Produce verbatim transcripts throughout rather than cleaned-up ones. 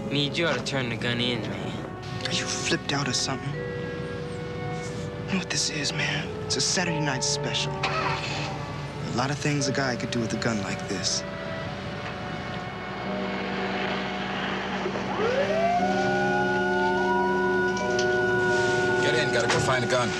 Meade, you ought to turn the gun in, man. Are you flipped out or something? You know what this is, man? It's a Saturday night special. A lot of things a guy could do with a gun like this. Get in, gotta go find a gun.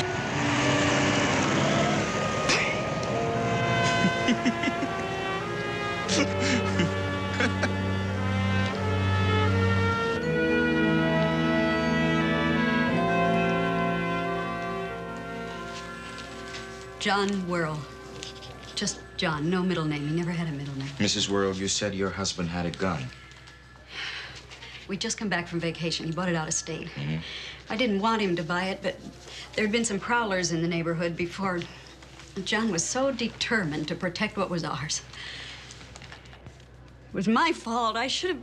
John Worrell. Just John, no middle name. He never had a middle name. Missus Worrell, you said your husband had a gun. We'd just come back from vacation. He bought it out of state. Mm-hmm. I didn't want him to buy it, but there'd been some prowlers in the neighborhood before. John was so determined to protect what was ours. It was my fault. I should have...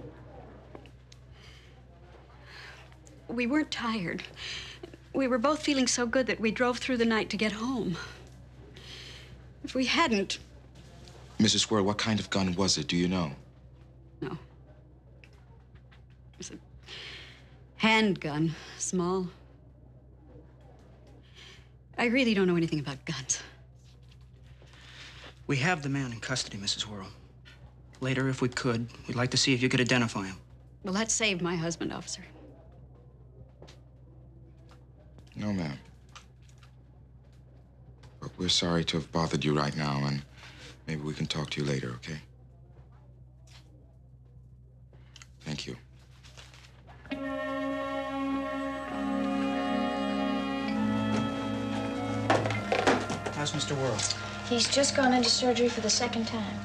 We weren't tired. We were both feeling so good that we drove through the night to get home. If we hadn't... Missus Worrell, what kind of gun was it? Do you know? No. It was a handgun, small. I really don't know anything about guns. We have the man in custody, Missus Worrell. Later, if we could, we'd like to see if you could identify him. Well, that saved my husband, officer. No, ma'am. But we're sorry to have bothered you right now, and maybe we can talk to you later, okay? Thank you. How's Mister Worrell? He's just gone into surgery for the second time.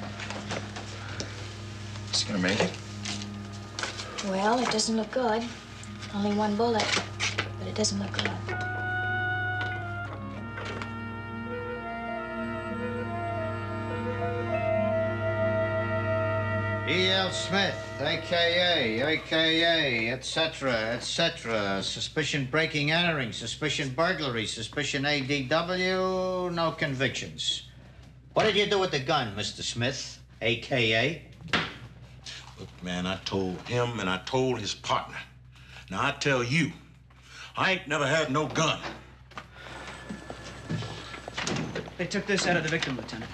Is he gonna make it? Well, it doesn't look good. Only one bullet, but it doesn't look good. E L. Smith, A K A, A K A, et cetera, et cetera. Suspicion breaking, entering, suspicion burglary, suspicion A D W, no convictions. What did you do with the gun, Mister Smith, A K A? Look, man, I told him and I told his partner. Now, I tell you, I ain't never had no gun. They took this out of the victim, Lieutenant.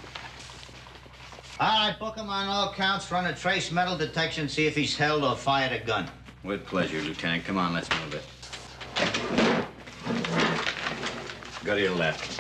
All right, book him on all counts, run a trace metal detection, see if he's held or fired a gun. With pleasure, Lieutenant. Come on, let's move it. Go to your left.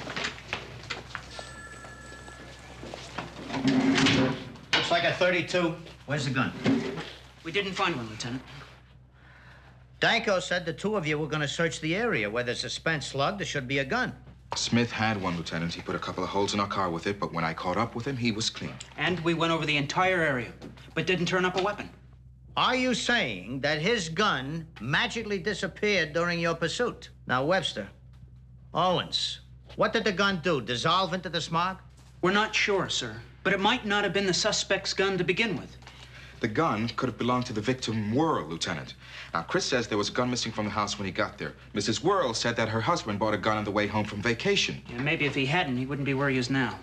Looks like a thirty-two. Where's the gun? We didn't find one, Lieutenant. Danko said the two of you were going to search the area. Where there's a spent slug, there should be a gun. Smith had one, Lieutenant. He put a couple of holes in our car with it, but when I caught up with him, he was clean. And we went over the entire area, but didn't turn up a weapon. Are you saying that his gun magically disappeared during your pursuit? Now, Webster, Owens, what did the gun do? Dissolve into the smog? We're not sure, sir, but it might not have been the suspect's gun to begin with. The gun could have belonged to the victim, Worrell, Lieutenant. Now, Chris says there was a gun missing from the house when he got there. Missus Worrell said that her husband bought a gun on the way home from vacation. And maybe if he hadn't, he wouldn't be where he is now.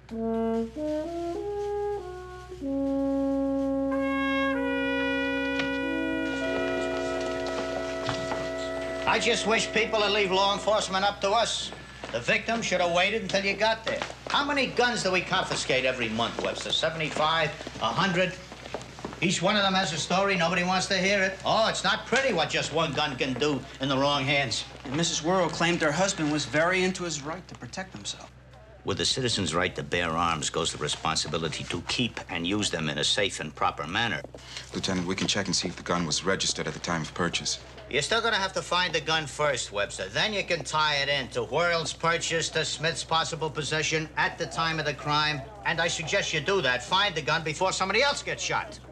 I just wish people would leave law enforcement up to us. The victim should have waited until you got there. How many guns do we confiscate every month, Webster? seventy-five? one hundred? Each one of them has a story. Nobody wants to hear it. Oh, it's not pretty what just one gun can do in the wrong hands. And Missus Worrell claimed her husband was very into his right to protect himself. With the citizen's right to bear arms goes the responsibility to keep and use them in a safe and proper manner. Lieutenant, we can check and see if the gun was registered at the time of purchase. You're still gonna have to find the gun first, Webster. Then you can tie it in to Worrell's purchase, to Smith's possible possession at the time of the crime. And I suggest you do that. Find the gun before somebody else gets shot.